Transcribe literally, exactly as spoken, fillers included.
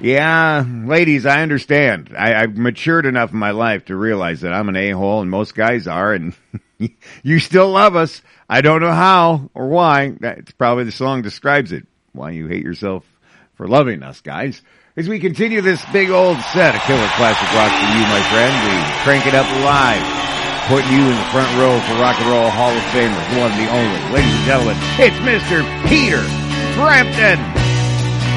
Yeah, ladies, I understand. I, I've matured enough in my life to realize that I'm an a-hole, and most guys are, and you still love us. I don't know how or why. That's probably the song describes it. Why you hate yourself for loving us, guys. As we continue this big old set of killer classic rock for you, my friend, we crank it up live, putting you in the front row for Rock and Roll Hall of Famers, the one and the only. Ladies and gentlemen, it's Mister Peter Frampton.